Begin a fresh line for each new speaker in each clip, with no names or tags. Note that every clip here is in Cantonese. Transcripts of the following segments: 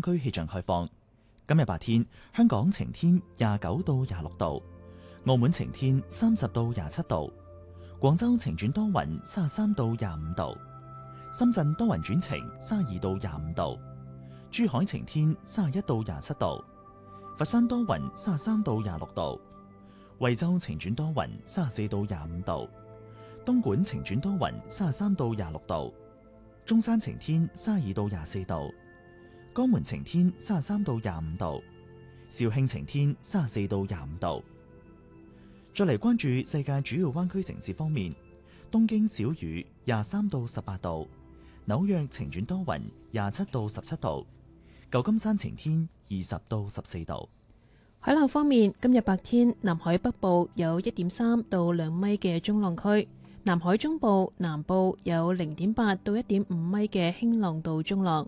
區氣象概況。今日白天，香港晴天29到26度，澳門晴天30到27度，廣州晴轉多雲33到25度，深圳多雲轉晴32到25度，珠海晴天31到27度，佛山多雲33到26度，惠州晴轉多雲34到25度，東莞晴轉多雲33到26度，中山晴天32到24度，江門晴天33到25度，肇慶晴天34到25度。再嚟關注世界主要灣區城市方面，東京小雨23到18度，紐約晴轉多雲27到17度，舊金山晴天20到14度。
海浪方面，今日白天南海北部有1.3到2米嘅中浪區，南海中部、南部有0.8到1.5米嘅輕浪到中浪。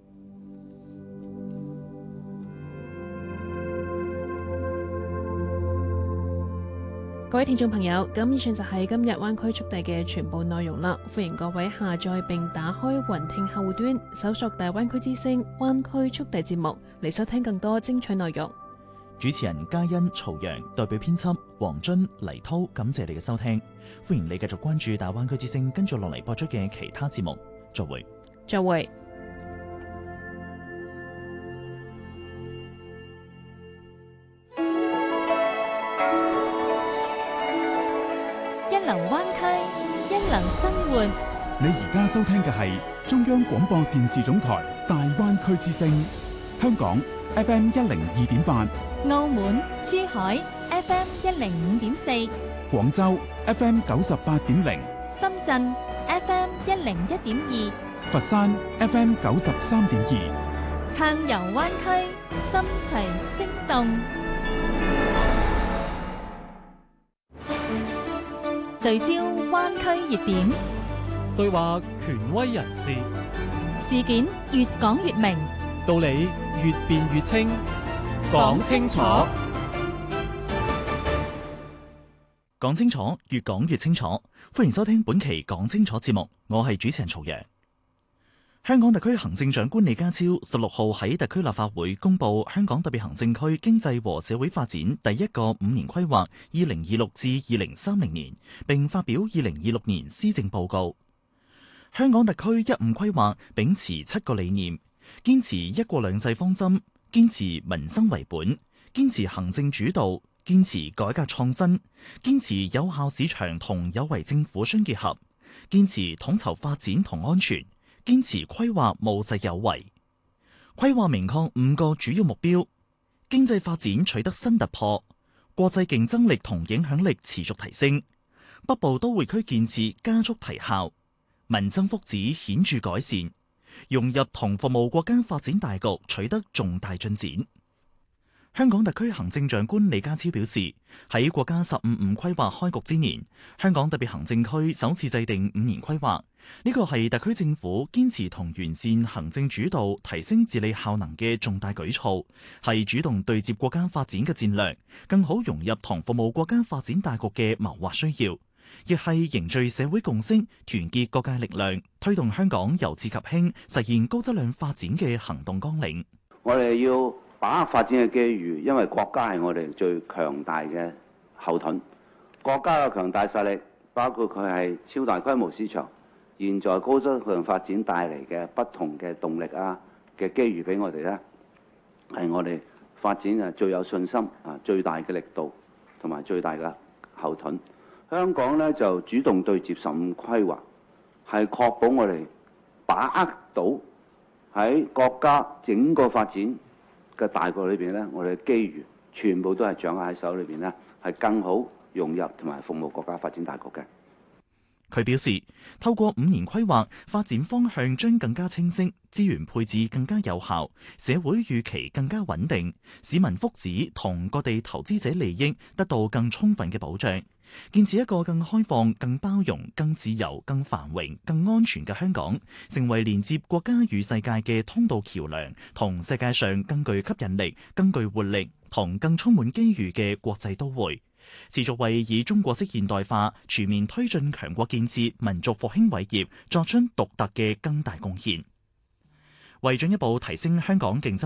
各位聽眾朋友，咁以上就係今日灣區速遞嘅全部內容啦。歡迎各位下載並打開雲聽客戶端，搜索大灣區之聲灣區速遞節目嚟收聽更多精彩內容。
主持人嘉欣、曹陽，代表編輯黃津、黎濤，感謝你嘅收聽。歡迎你繼續關注大灣區之聲跟住落嚟播出嘅其他節目。再會。
再會。
一流灣區，一流生活。
你而家收聽嘅係中央廣播電視總台大灣區之聲，香港 FM 102.8，
澳門、珠海 FM 105.4，
廣州 FM 98.0，
深圳 FM 101.2，
佛山 FM 93.2，
暢遊灣區，心隨聲動。聚焦灣區熱點，
對話權威人士，
事件越講越明，
道理越辯越清，講清楚。
講清楚，越講越清楚。歡迎收聽本期講清楚節目，我係主持人曹陽。香港特區行政長官李家超16號喺特區立法會公布香港特別行政區經濟和社會發展第一個5年規劃2026至2030年，並發表2026年施政報告。香港特區15規劃秉持7個理念，堅持一國兩制方針，堅持民生為本，堅持行政主導，堅持改革創新，堅持有效市場同有為政府相結合，堅持統籌發展同安全，堅持規劃務實有為。規劃明確5個主要目標：經濟發展取得新突破，國際競爭力同影響力持續提升，北部都會區建設加速提效，民生福祉顯著改善，融入同服務國家發展大局取得重大進展。香港特區行政長官李家超表示，喺國家15規劃開局之年，香港特別行政區首次制定5年規劃，呢個係特區政府堅持同完善行政主導、提升治理效能嘅重大舉措，係主動對接國家發展嘅戰略，更好融入同服務國家發展大局嘅謀劃需要，亦係凝聚社會共識、團結各界力量，推動香港由治及興，實現高質量發展嘅行動綱領。
我哋要把握發展嘅機遇，因為國家係我哋最強大嘅後盾。國家嘅強大實力，包括佢係超大規模市場，現在高質量發展帶嚟嘅不同嘅動力嘅機遇俾我哋呢，係我哋發展最有信心最大嘅力度同埋最大嘅後盾。香港呢，就主動對接15規劃，係確保我哋把握到喺國家整個發展嘅大局裏邊呢，我哋嘅機遇全部都係掌握喺手裏邊呢，係更好融入同埋服務國家發展大局嘅。
佢表示，透過5年規劃，發展方向將更加清晰，資源配置更加有效，社會預期更加穩定，市民福祉同各地投資者利益得到更充分嘅保障，建設一個更開放、更包容、更自由、更繁榮、更安全嘅香港，成為連接國家與世界嘅通道橋樑，同世界上更具吸引力、更具活力同更充滿機遇嘅國際都會。持續為以中國式現代化全面推進強國建設、民族復興偉業作出獨特嘅更大貢獻。為進一步提升香港競爭